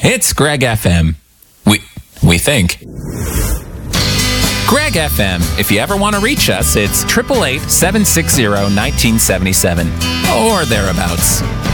It's Greg FM. We think. Greg FM. If you ever want to reach us, it's 888-760-1977 or thereabouts.